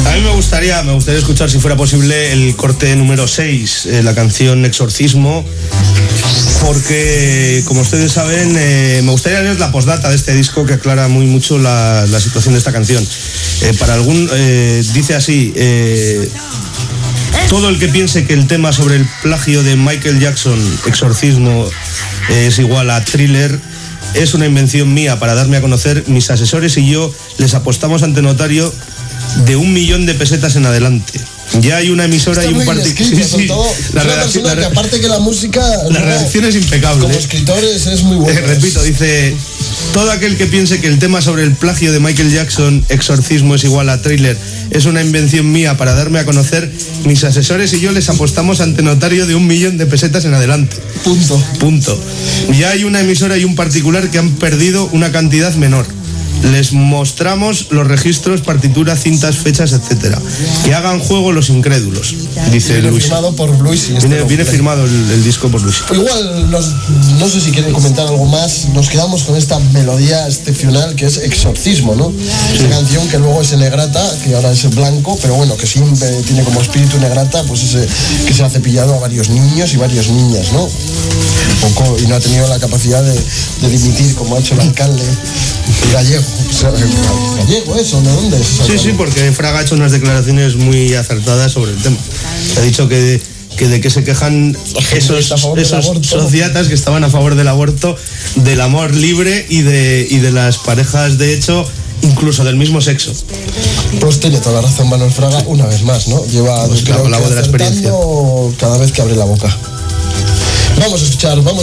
A mí me gustaría escuchar, si fuera posible, el corte número 6, la canción Exorcismo, porque, como ustedes saben, me gustaría leer la postdata de este disco que aclara muy mucho la situación de esta canción. Dice así: todo el que piense que el tema sobre el plagio de Michael Jackson, Exorcismo, es igual a Thriller, es una invención mía para darme a conocer. Mis asesores y yo les apostamos ante notario de 1 millón de pesetas en adelante. Ya hay una emisora y un partido. Sí. La redacción, que aparte que la música, la redacción es impecable. Como escritores es muy bueno. Repito, dice: todo aquel que piense que el tema sobre el plagio de Michael Jackson, Exorcismo, es igual a Thriller, es una invención mía para darme a conocer. Mis asesores y yo les apostamos ante notario de 1 millón de pesetas en adelante. Punto. Ya hay una emisora y un particular que han perdido una cantidad menor. Les mostramos los registros, partituras, cintas, fechas, etcétera. Que hagan juego los incrédulos, dice Luis. Viene firmado por Luis. Viene firmado el disco por Luis. Igual, no sé si quieren comentar algo más. Nos quedamos con esta melodía excepcional que es Exorcismo, ¿no? Sí. Esa canción que luego es Negrata, que ahora es Blanco, pero bueno, que siempre tiene como espíritu Negrata, pues ese que se ha cepillado a varios niños y varias niñas, ¿no? Y no ha tenido la capacidad de dimitir como ha hecho el alcalde gallego. Gallego eso, ¿de dónde es? Sí, porque Fraga ha hecho unas declaraciones muy acertadas sobre el tema. Ha dicho que de qué se quejan esos sociatas que estaban a favor del aborto, del amor libre y de las parejas de hecho, incluso del mismo sexo. Pues tiene toda la razón Manuel Fraga, una vez más, ¿no? Lleva la voz de la experiencia cada vez que abre la boca. Vamos a escuchar,